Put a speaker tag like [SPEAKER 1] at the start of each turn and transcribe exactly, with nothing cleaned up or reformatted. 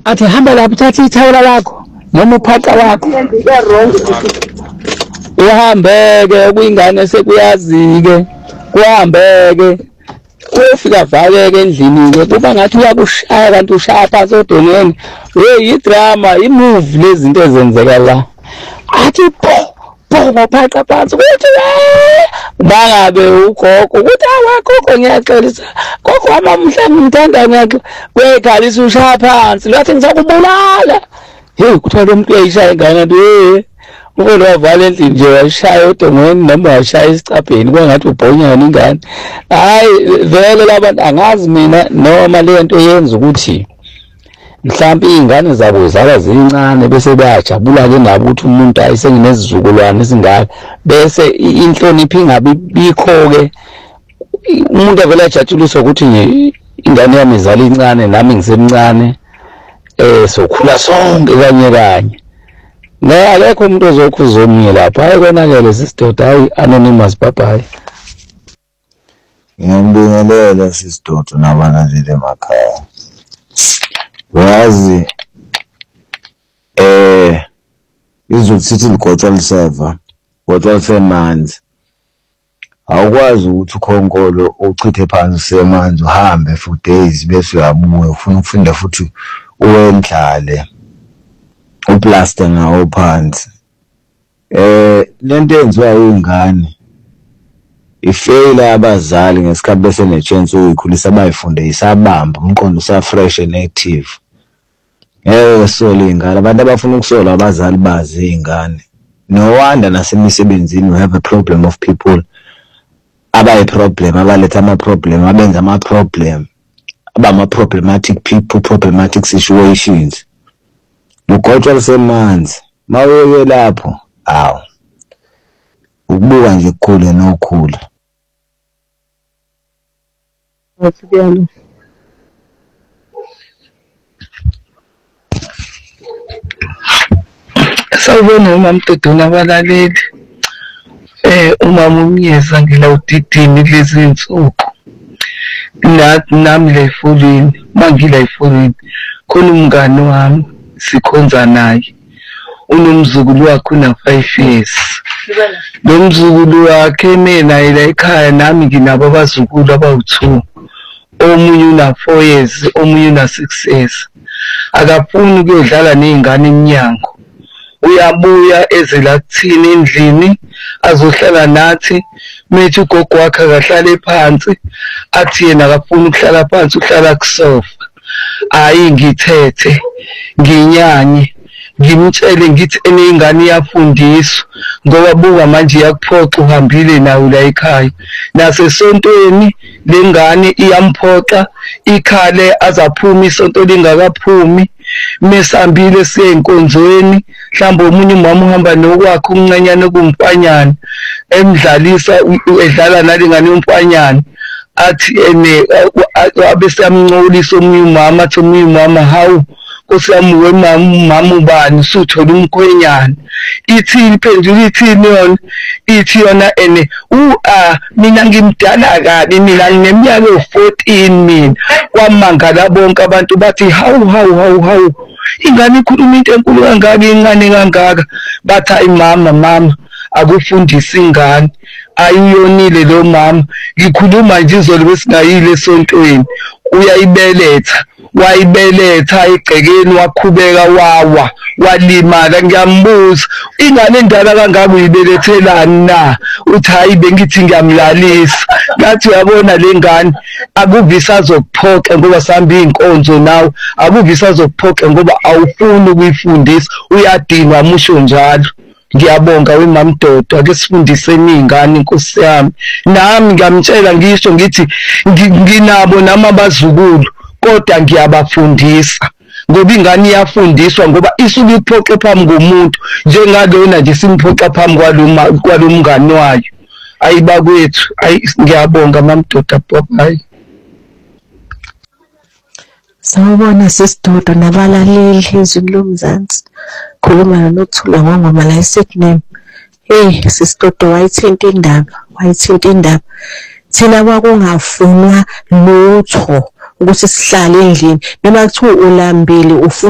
[SPEAKER 1] athi hamba lapha uthatha ithawula lakho noma uphaqa wakho uhambe-ke kuyingane sekuyazike kuhambe-ke ufika vake-ke endlini-ke kuba ngathi uyakushaya kanti ushaya phansi odongeni hey idrama imuvi lezi zinto ezenzeka la athi po po baphaqa phansi kuthi bangabe ugogo ukuthi awe gogo ngiyaxolisa gogo wami mhla ngimthanda ngiyaqo kwekhalisa ushaya phansi lathi ngisakubulala hey kuthiwa lo muntu uyayishaya ingane nto hey ukolo wavala endlini nje washaya odongweni noma washaya esicapheni kwangathi ubhonyana ingane hayi vele labantu angazi mina noma le nto yenza ukuthi mhlawumbe izingane zabo zaba zincane bese bayajabula ke nabo ukuthi umuntu ayisenginezizukulwane esingaka bese inhlonipho ingabi bikho ke umuntu avela ajatshuliswa ukuthi ingane yami izala incane nami ngisemncane eh sokhula sonke kanye kanye ne akekho umuntu ozokhuza omunye lapha hayi konakele sisidoda hayi anonymous bye.
[SPEAKER 2] Ngiyambingelela sisidoda nabalandeli emakhaya. Wazi eh izokuthi ligotshwa liseva gotshwa lisemanzi awukwazi ukuthi ukhonkolo uchithe phansi semanzi uhambe for days bese uyabuya ufuna ukufunda futhi uwendlale uplaster ngawo phansi eh lento yenziwa ingane ifeyila abazali ngesikhathi bese nechance uyikhulisa bayifunde isabamba umqondo usa fresh and active eh sola ingane abantu abafuna ukusola abazali bazi ingane no wonder nasemisebenzini we have a problem of people abayi problem abaletha ama problem abenza ama problem abama problematic people problematic situations ugotshwa lisemanzi mawuye lapho awu ukubuka nje kukhule nokhula
[SPEAKER 3] Sibiyalo. Sawubona uMamdudu nabalaleli. Eh umama uMyeza ngila udidini lezi insuku. Nathi nami la efolini, mangila efolini. Khona umngane wami sikhonza naye. Unomzukulu wakhe una five years. Lo mzukulu wakhe mina ila ekhaya nami nginabo abazukulu abawu two. Omunye una four years, omunye una six years. Akafuni ukuyodlala nezingane eminyango. Uyabuya ezela kuthina endlini azohlala nathi methi ugogo wakhe akahlale phansi athi yena akafuni ukuhlala phansi uhlala kusofa. Hayi ngithethe nginyanye ngimtshele ngithi enengane iyafundiswa ngoba buka manje yakuphoqa uhambile nawe la ekhaya nasesontweni lengane iyamphoqa ikhale azaphuma isonto lingakaphumi mesambile siye enkonzweni mhlawumbe umunye umama uhamba nokwakhe umncanyane kumfanyana emdlalisa edlala nalengane yomfanyana athi ene abese amncolisa omunye umama athi omunye umama hawu Kusamuwe mama ubani suthola umkhwenyana ithi iphendula ithini yona ithi yona ene u a mina ngimdala kabi mina ngineminyaka ewu-fourteen mina kwamangala bonke abantu bathi hawu hawu hawu hawu ingane ikhuluma into enkulu kangaka ingane kangaka bathi hayi mama mama akufundisa ingane ayiyonile lo mama ngikhuluma nje izolo besingayile esontweni uyayibeletha wayibeletha egcekeni waqhubeka wawa walimala ngiyambuza ingane endala kangaka uyibelethelani na uthi hayi bengithi ngiyamlalisa ngathi uyabona lengane akuvisa azokuphoqa ngoba sihamba inkonzo nawe akuvisa azokuphoqa ngoba awufuni ukuyifundisa uyadinwa amusho njalo. Ngiyabonga weMamdoda ake sifundiseni izingane inkosi yami nami ngiyamtshela ngisho ngithi nginabo nama abazukulu kodwa ngiyabafundisa ngoba ingane iyafundiswa ngoba isuke iphoqe phambi komuntu njengalona nje simphoqa phambi kwalo kwalomngane wayo ayiba kwethu ayi ngiyabonga Mamdoda bye.
[SPEAKER 4] Sawubona sisidoda nabalaleli izwi lomzansi khuluma nokuthula ngoma la eSydney. Hey sisidoda wayithinta indaba wayithinta indaba thina kwakungafunwa lutho ukuthi sihlale endlini noma kuthiwa ulambile